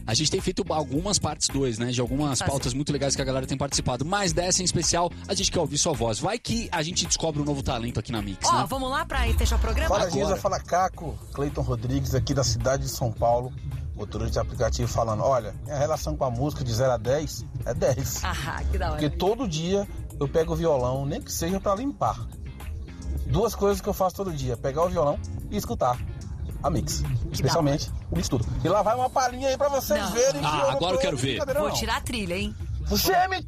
A gente tem feito algumas partes 2, né? De algumas pautas muito legais que a galera tem participado. Mas dessa em especial, a gente quer ouvir sua voz. Vai que a gente descobre um novo talento aqui na Mix, né? Vamos lá pra fechar o programa? Fala, Giza, fala Caco, Cleiton Rodrigues, aqui da cidade de São Paulo. Motorista de aplicativo falando, olha, minha relação com a música de 0 a 10 é 10. Que da hora. Porque todo dia eu pego o violão, nem que seja pra limpar. 2 coisas que eu faço todo dia, pegar o violão e escutar a Mix. Especialmente o Mix Tudo. E lá vai uma palhinha aí pra vocês verem que eu não agora eu quero ver. Vou tirar a trilha, hein? Você me